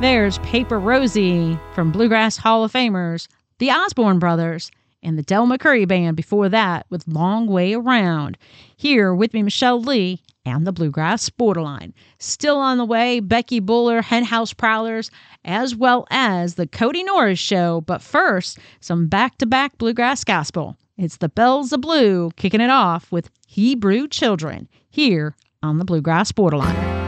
There's Paper Rosie from Bluegrass Hall of Famers, the Osborne Brothers, and the Del McCoury Band before that with Long Way Around. Here with me, Michelle Lee and the Bluegrass Borderline. Still on the way, Becky Buller, Henhouse Prowlers, as well as the Cody Norris Show. But first, some back-to-back Bluegrass Gospel. It's the Bells of Blue kicking it off with Hebrew Children here on the Bluegrass Borderline.